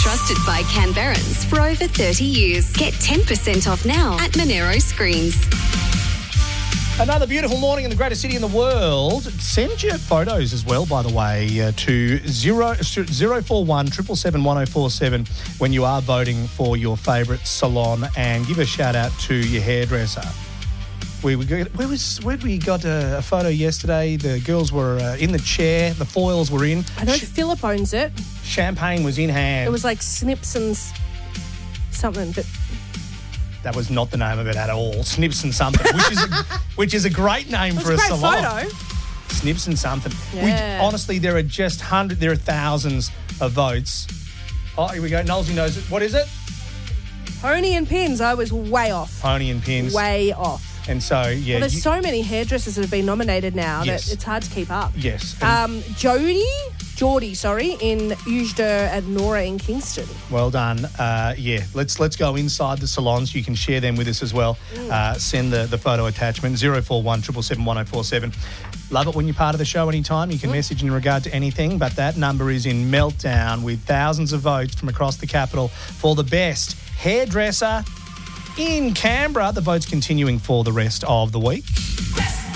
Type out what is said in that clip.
Trusted by Canberrans for over 30 years. Get 10% off now at Monero Screens. Another beautiful morning in the greatest city in the world. Send your photos as well, by the way, to 041 777 1047 when you are voting for your favourite salon, and give a shout out to your hairdresser. Where we got a photo yesterday? The girls were in the chair, the foils were in. I know Philip owns it. Champagne was in hand. It was like Snips and something, but that was not the name of it at all. Snips and something, which is a great name for a salon. Photo. Snips and something. Yeah. Honestly, there are just there are thousands of votes. Oh, here we go. Nolsey knows it. What is it? Pony and Pins. I was way off. Pony and Pins. Way off. And so, yeah. Well, there's so many hairdressers that have been nominated now that it's hard to keep up. Yes. Geordie, in Usda and Nora in Kingston. Well done. Let's go inside the salons. You can share them with us as well. Send the photo attachment, 041 777 1047. Love it when you're part of the show anytime. You can message in regard to anything, but that number is in meltdown with thousands of votes from across the capital for the best hairdresser in Canberra. The votes continuing for the rest of the week.